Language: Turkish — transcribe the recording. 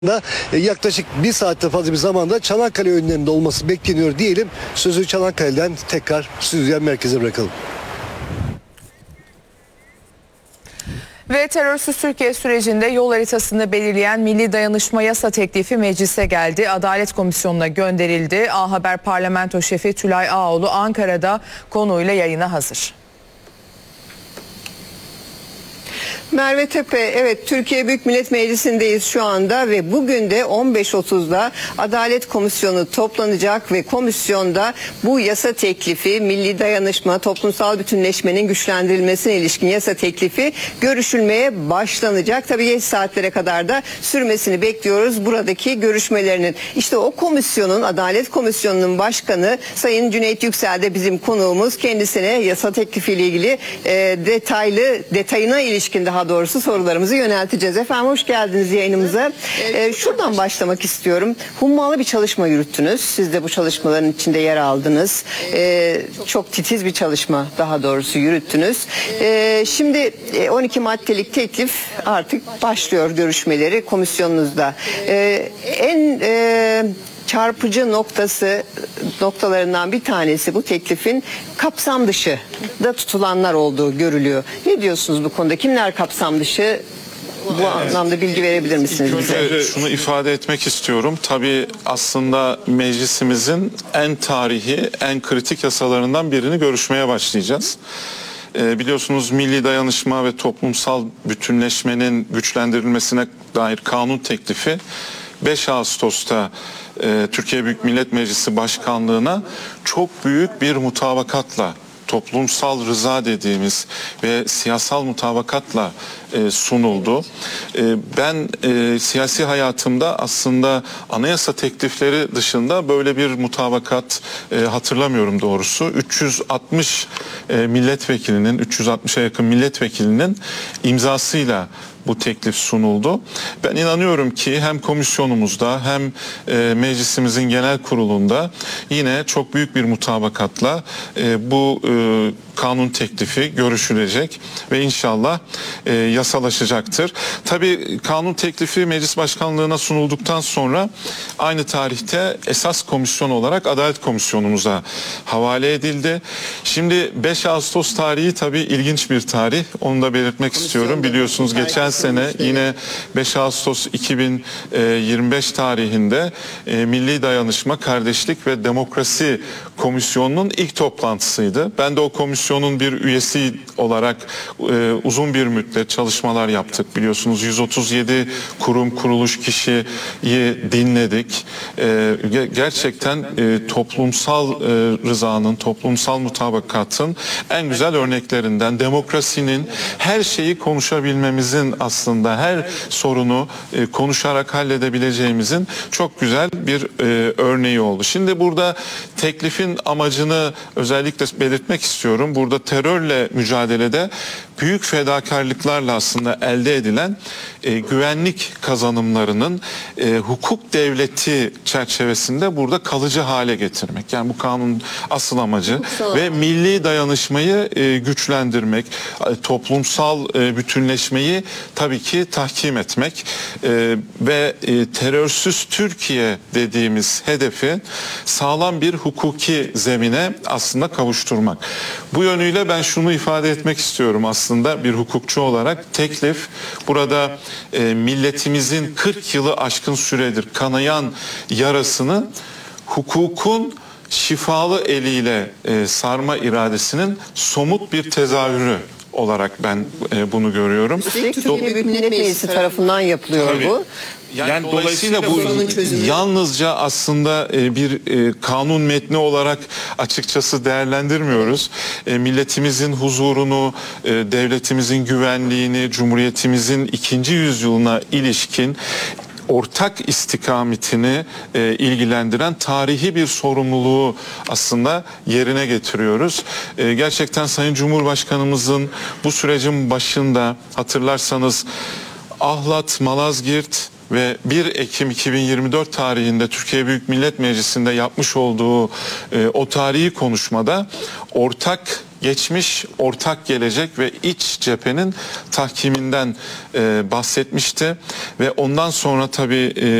da yaklaşık bir saatte fazla bir zamanda Çanakkale önlerinde olması bekleniyor diyelim. Sözü Çanakkale'den tekrar stüdyo merkeze bırakalım. Ve terörsüz Türkiye sürecinde yol haritasını belirleyen Milli Dayanışma Yasa Teklifi meclise geldi. Adalet Komisyonu'na gönderildi. A Haber Parlamento Şefi Tülay Ağoğlu Ankara'da konuyla yayına hazır. Merve Tepe, evet, Türkiye Büyük Millet Meclisi'ndeyiz şu anda ve bugün de 15.30'da Adalet Komisyonu toplanacak ve komisyonda bu yasa teklifi, milli dayanışma, toplumsal bütünleşmenin güçlendirilmesine ilişkin yasa teklifi görüşülmeye başlanacak. Tabii geç saatlere kadar da sürmesini bekliyoruz buradaki görüşmelerinin. İşte o komisyonun, Adalet Komisyonu'nun başkanı Sayın Cüneyt Yüksel de bizim konuğumuz. Kendisine yasa teklifiyle ilgili detayına ilişkin daha doğrusu sorularımızı yönelteceğiz. Efendim hoş geldiniz yayınımıza. Şuradan başlamak istiyorum. Hummalı bir çalışma yürüttünüz. Siz de bu çalışmaların içinde yer aldınız. Çok titiz bir çalışma daha doğrusu yürüttünüz. Şimdi 12 maddelik teklif artık başlıyor görüşmeleri komisyonunuzda. En çarpıcı noktalarından bir tanesi bu teklifin kapsam dışı da tutulanlar olduğu görülüyor. Ne diyorsunuz bu konuda? Kimler kapsam dışı? Bu anlamda bilgi verebilir misiniz bize? Önce şunu ifade etmek istiyorum. Tabii aslında meclisimizin en tarihi, en kritik yasalarından birini görüşmeye başlayacağız. Biliyorsunuz milli dayanışma ve toplumsal bütünleşmenin güçlendirilmesine dair kanun teklifi 5 Ağustos'ta Türkiye Büyük Millet Meclisi Başkanlığı'na çok büyük bir mutabakatla, toplumsal rıza dediğimiz ve siyasal mutabakatla sunuldu. Ben siyasi hayatımda aslında anayasa teklifleri dışında böyle bir mutabakat hatırlamıyorum doğrusu. 360 milletvekilinin, 360'a yakın milletvekilinin imzasıyla bu teklif sunuldu. Ben inanıyorum ki hem komisyonumuzda hem meclisimizin genel kurulunda yine çok büyük bir mutabakatla bu kanun teklifi görüşülecek ve inşallah yasalaşacaktır. Tabii kanun teklifi meclis başkanlığına sunulduktan sonra aynı tarihte esas komisyon olarak Adalet Komisyonumuza havale edildi. Şimdi 5 Ağustos tarihi tabii ilginç bir tarih. Onu da belirtmek istiyorum. Biliyorsunuz geçen sene yine 5 Ağustos 2025 tarihinde Milli Dayanışma, Kardeşlik ve Demokrasi Komisyonu'nun ilk toplantısıydı. Ben de o komisyonun bir üyesi olarak uzun bir müddet çalışmalar yaptık. Biliyorsunuz 137 kurum, kuruluş kişiyi dinledik. Gerçekten toplumsal rızanın, toplumsal mutabakatın en güzel örneklerinden, demokrasinin her şeyi konuşabilmemizin, aslında her sorunu konuşarak halledebileceğimizin çok güzel bir örneği oldu. Şimdi burada teklifin amacını özellikle belirtmek istiyorum. Burada terörle mücadelede büyük fedakarlıklarla aslında elde edilen güvenlik kazanımlarının hukuk devleti çerçevesinde burada kalıcı hale getirmek. Yani bu kanunun asıl amacı ve milli dayanışmayı güçlendirmek, toplumsal bütünleşmeyi tabii ki tahkim etmek ve terörsüz Türkiye dediğimiz hedefi sağlam bir hukuki zemine aslında kavuşturmak. Bu yönüyle ben şunu ifade etmek istiyorum aslında bir hukukçu olarak. Teklif burada milletimizin 40 yılı aşkın süredir kanayan yarasını hukukun şifalı eliyle sarma iradesinin somut bir tezahürü olarak ben bunu görüyorum. Türkiye Büyük Millet Meclisi tarafından yapılıyor Tabii. bu. Yani dolayısıyla bu yalnızca aslında bir kanun metni olarak açıkçası değerlendirmiyoruz. Milletimizin huzurunu, devletimizin güvenliğini, Cumhuriyetimizin 2. yüzyılına ilişkin ortak istikametini ilgilendiren tarihi bir sorumluluğu aslında yerine getiriyoruz. Gerçekten Sayın Cumhurbaşkanımızın bu sürecin başında hatırlarsanız Ahlat, Malazgirt ve 1 Ekim 2024 tarihinde Türkiye Büyük Millet Meclisi'nde yapmış olduğu o tarihi konuşmada ortak geçmiş, ortak gelecek ve iç cephenin tahkiminden bahsetmişti ve ondan sonra tabii